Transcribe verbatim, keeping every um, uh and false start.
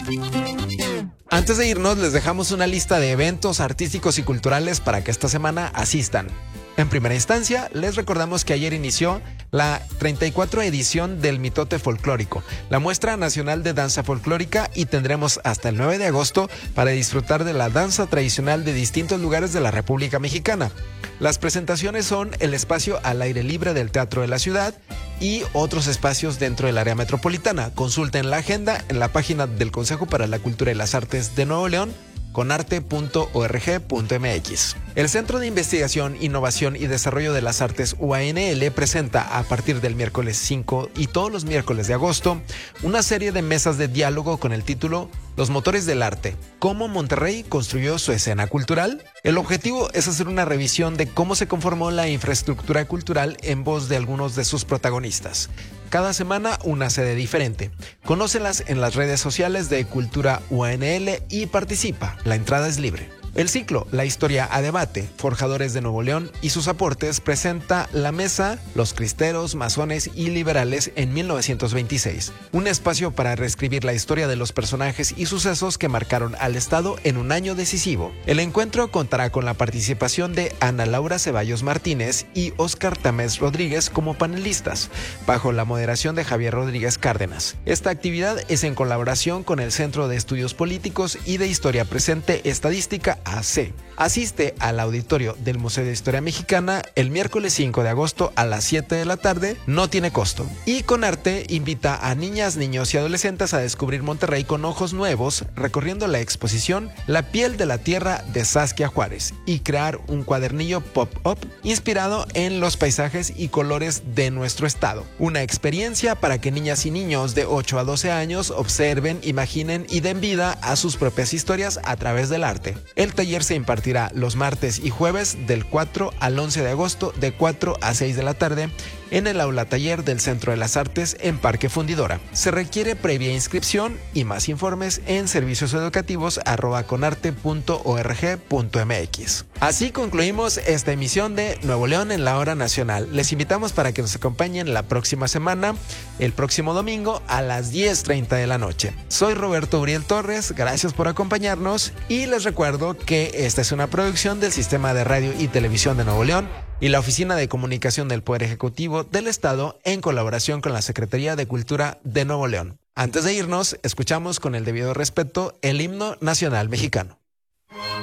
Antes de irnos, les dejamos una lista de eventos artísticos y culturales para que esta semana asistan. En primera instancia, les recordamos que ayer inició la treinta y cuarta edición del Mitote Folclórico, la muestra nacional de danza folclórica, y tendremos hasta el nueve de agosto para disfrutar de la danza tradicional de distintos lugares de la República Mexicana. Las presentaciones son el espacio al aire libre del Teatro de la Ciudad y otros espacios dentro del área metropolitana. Consulten la agenda en la página del Consejo para la Cultura y las Artes de Nuevo León, conarte punto org punto m x. El Centro de Investigación, Innovación y Desarrollo de las Artes U A N L presenta a partir del miércoles cinco y todos los miércoles de agosto una serie de mesas de diálogo con el título Los motores del arte, ¿cómo Monterrey construyó su escena cultural? El objetivo es hacer una revisión de cómo se conformó la infraestructura cultural en voz de algunos de sus protagonistas. Cada semana una sede diferente. Conócelas en las redes sociales de Cultura U A N L y participa. La entrada es libre. El ciclo La Historia a Debate, Forjadores de Nuevo León y sus aportes presenta la mesa Los Cristeros, Masones y Liberales en mil novecientos veintiséis, un espacio para reescribir la historia de los personajes y sucesos que marcaron al Estado en un año decisivo. El encuentro contará con la participación de Ana Laura Ceballos Martínez y Óscar Tamés Rodríguez como panelistas, bajo la moderación de Javier Rodríguez Cárdenas. Esta actividad es en colaboración con el Centro de Estudios Políticos y de Historia Presente Estadística A C. Asiste al auditorio del Museo de Historia Mexicana el miércoles cinco de agosto a las siete de la tarde, no tiene costo. Y Conarte invita a niñas, niños y adolescentes a descubrir Monterrey con ojos nuevos, recorriendo la exposición La piel de la tierra de Saskia Juárez y crear un cuadernillo pop-up inspirado en los paisajes y colores de nuestro estado. Una experiencia para que niñas y niños de ocho a doce años observen, imaginen y den vida a sus propias historias a través del arte. El taller se impartirá los martes y jueves del cuatro al once de agosto de cuatro a seis de la tarde en el aula taller del Centro de las Artes en Parque Fundidora. Se requiere previa inscripción y más informes en servicios educativos arroba conarte punto org punto m x. Así concluimos esta emisión de Nuevo León en la Hora Nacional. Les invitamos para que nos acompañen la próxima semana, el próximo domingo a las diez treinta de la noche. Soy Roberto Uriel Torres, gracias por acompañarnos y les recuerdo que esta es una producción del Sistema de Radio y Televisión de Nuevo León y la Oficina de Comunicación del Poder Ejecutivo del Estado en colaboración con la Secretaría de Cultura de Nuevo León. Antes de irnos, escuchamos con el debido respeto el himno nacional mexicano.